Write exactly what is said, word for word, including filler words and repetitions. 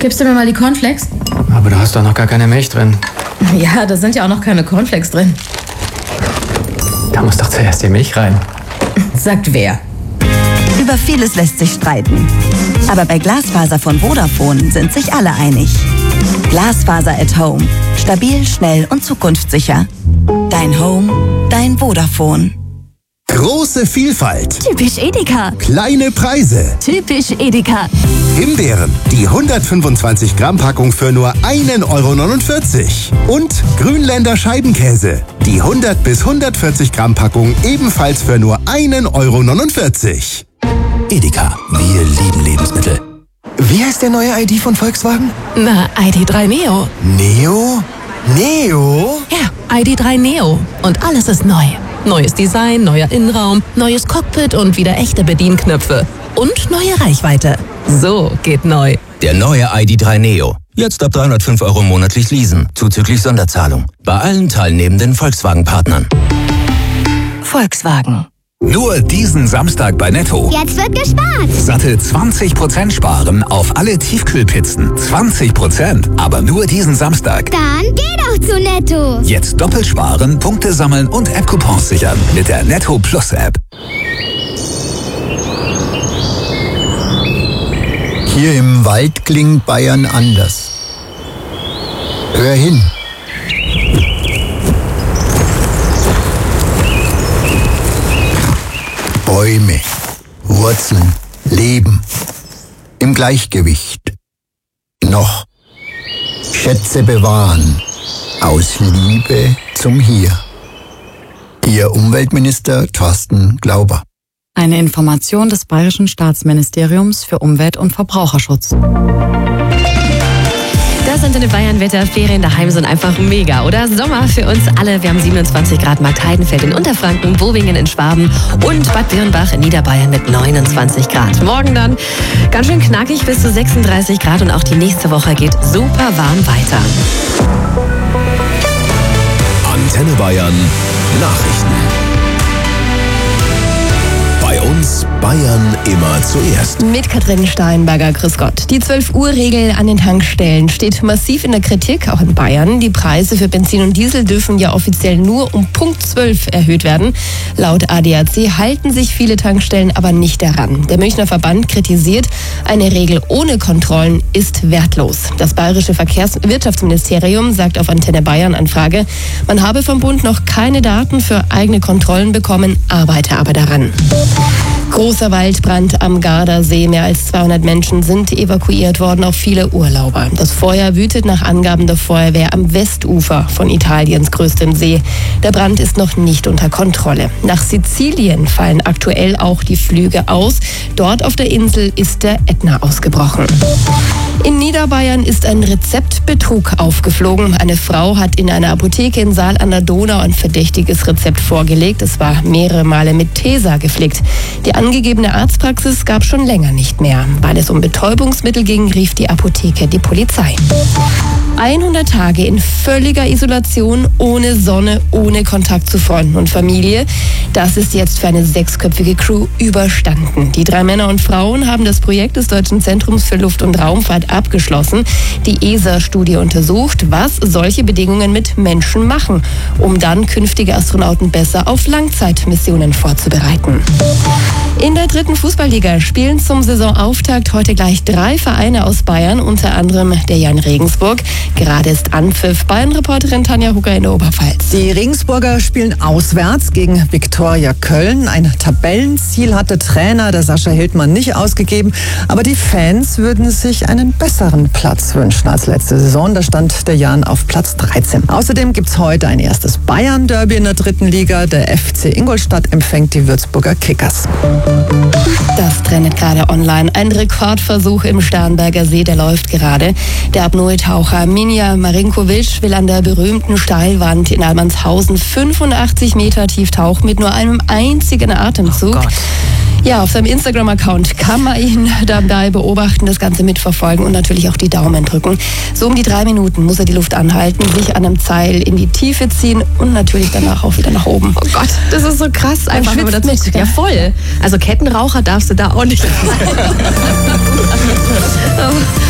Gibst du mir mal die Cornflakes? Aber da hast doch noch gar keine Milch drin. Ja, da sind ja auch noch keine Cornflakes drin. Da muss doch zuerst die Milch rein. Sagt wer? Über vieles lässt sich streiten. Aber bei Glasfaser von Vodafone sind sich alle einig. Glasfaser at Home. Stabil, schnell und zukunftssicher. Dein Home, dein Vodafone. Große Vielfalt. Typisch Edeka. Kleine Preise. Typisch Edeka. Himbeeren, die hundertfünfundzwanzig Gramm Packung für nur ein Euro neunundvierzig. Und Grünländer Scheibenkäse, die hundert bis hundertvierzig Gramm Packung ebenfalls für nur ein Euro neunundvierzig. Edeka, wir lieben Lebensmittel. Wie heißt der neue I D von Volkswagen? Na, I D drei Neo. Neo? Neo? Ja, I D drei Neo. Und alles ist neu. Neues Design, neuer Innenraum, neues Cockpit und wieder echte Bedienknöpfe. Und neue Reichweite. So geht neu. Der neue I D drei Neo. Jetzt ab dreihundertfünf Euro monatlich leasen, zuzüglich Sonderzahlung. Bei allen teilnehmenden Volkswagen-Partnern. Volkswagen. Nur diesen Samstag bei Netto. Jetzt wird gespart. Satte zwanzig Prozent sparen auf alle Tiefkühlpizzen. zwanzig Prozent, aber nur diesen Samstag. Dann geh doch zu Netto. Jetzt doppelt sparen, Punkte sammeln und App-Coupons sichern mit der Netto Plus App. Hier im Wald klingt Bayern anders. Hör hin. Bäume, Wurzeln, Leben. Im Gleichgewicht. Noch. Schätze bewahren. Aus Liebe zum Hier. Ihr Umweltminister Thorsten Glauber. Eine Information des Bayerischen Staatsministeriums für Umwelt und Verbraucherschutz. Das Antenne Bayern Wetter, Ferien daheim sind einfach mega, oder? Sommer für uns alle. Wir haben siebenundzwanzig Grad Marktheidenfeld in Unterfranken, Bobingen in Schwaben und Bad Birnbach in Niederbayern mit neunundzwanzig Grad. Morgen dann ganz schön knackig bis zu sechsunddreißig Grad und auch die nächste Woche geht super warm weiter. Antenne Bayern Nachrichten. Bei uns Bayern immer zuerst. Mit Katrin Steinberger, grüß Gott. Die zwölf Uhr Regel an den Tankstellen steht massiv in der Kritik, auch in Bayern. Die Preise für Benzin und Diesel dürfen ja offiziell nur um Punkt zwölf erhöht werden. Laut A D A C halten sich viele Tankstellen aber nicht daran. Der Münchner Verband kritisiert, eine Regel ohne Kontrollen ist wertlos. Das Bayerische Verkehrswirtschaftsministerium sagt auf Antenne Bayern Anfrage, man habe vom Bund noch keine Daten für eigene Kontrollen bekommen, arbeite aber daran. Großer Waldbrand am Gardasee. Mehr als zweihundert Menschen sind evakuiert worden, auch viele Urlauber. Das Feuer wütet nach Angaben der Feuerwehr am Westufer von Italiens größtem See. Der Brand ist noch nicht unter Kontrolle. Nach Sizilien fallen aktuell auch die Flüge aus. Dort auf der Insel ist der Ätna ausgebrochen. In Niederbayern ist ein Rezeptbetrug aufgeflogen. Eine Frau hat in einer Apotheke in Saal an der Donau ein verdächtiges Rezept vorgelegt. Es war mehrere Male mit Tesa geflickt. Die angegebene Arztpraxis gab schon länger nicht mehr. Weil es um Betäubungsmittel ging, rief die Apotheke die Polizei. hundert Tage in völliger Isolation, ohne Sonne, ohne Kontakt zu Freunden und Familie. Das ist jetzt für eine sechsköpfige Crew überstanden. Die drei Männer und Frauen haben das Projekt des Deutschen Zentrums für Luft- und Raumfahrt abgeschlossen. Die E S A-Studie untersucht, was solche Bedingungen mit Menschen machen, um dann künftige Astronauten besser auf Langzeitmissionen vorzubereiten. In der dritten Fußballliga spielen zum Saisonauftakt heute gleich drei Vereine aus Bayern, unter anderem der Jan Regensburg. Gerade ist Anpfiff. Bayern-Reporterin Tanja Hugger in der Oberpfalz. Die Regensburger spielen auswärts gegen Viktoria Köln. Ein Tabellenziel hatte Trainer der Sascha Hildmann nicht ausgegeben. Aber die Fans würden sich einen besseren Platz wünschen als letzte Saison. Da stand der Jan auf Platz dreizehn. Außerdem gibt es heute ein erstes Bayern-Derby in der dritten Liga. Der F C Ingolstadt empfängt die Würzburger Kickers. Das trendet gerade online. Ein Rekordversuch im Starnberger See, der läuft gerade. Der Apnoe-Taucher Minja Marinkovic will an der berühmten Steilwand in Almanshausen fünfundachtzig Meter tief tauchen mit nur einem einzigen Atemzug. Oh Gott. Ja, auf seinem Instagram-Account kann man ihn dabei beobachten, das Ganze mitverfolgen und natürlich auch die Daumen drücken. So um die drei Minuten muss er die Luft anhalten, sich an einem Seil in die Tiefe ziehen und natürlich danach auch wieder nach oben. Oh Gott, das ist so krass. Einfach wenn man dazu mit, ja voll. Also Kettenraucher darfst du da auch nicht sein.